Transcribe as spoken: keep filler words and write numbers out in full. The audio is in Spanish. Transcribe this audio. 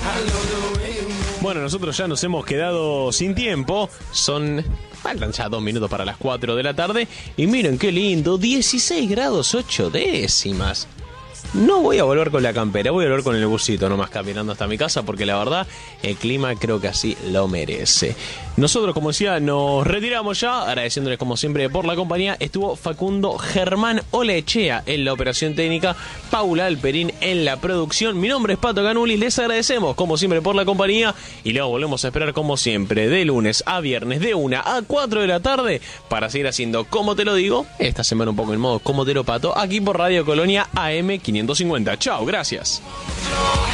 Bueno, nosotros ya nos hemos quedado sin tiempo. Son... faltan ya dos minutos para las cuatro de la tarde. Y miren qué lindo, dieciséis grados ocho décimas. No voy a volver con la campera, voy a volver con el busito nomás caminando hasta mi casa, porque la verdad el clima creo que así lo merece. Nosotros, como decía, nos retiramos ya, agradeciéndoles como siempre por la compañía. Estuvo Facundo Germán Olechea en la operación técnica, Paula Alperín en la producción. Mi nombre es Pato Canuli, les agradecemos como siempre por la compañía y luego volvemos a esperar como siempre de lunes a viernes de una a cuatro de la tarde para seguir haciendo Como Te Lo Digo, esta semana un poco en modo Como Te Lo Pato, aquí por Radio Colonia A M quinientos cincuenta. Chao, gracias.